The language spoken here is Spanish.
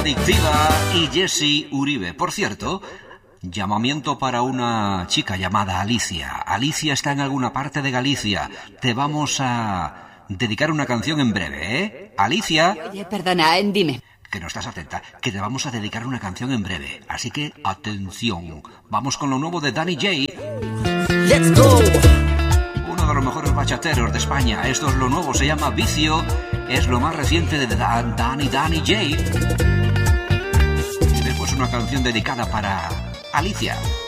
Adictiva y Jesse Uribe. Por cierto, llamamiento para una chica llamada Alicia. Alicia está en alguna parte de Galicia. Te vamos a dedicar una canción en breve, ¿eh? Alicia. Oye, perdona, dime. Que no estás atenta, que te vamos a dedicar una canción en breve. Así que, atención. Vamos con lo nuevo de Danny J. Let's go. Uno de los mejores bachateros de España. Esto es lo nuevo, se llama Vicio. Es lo más reciente de Danny J. Y después una canción dedicada para Alicia.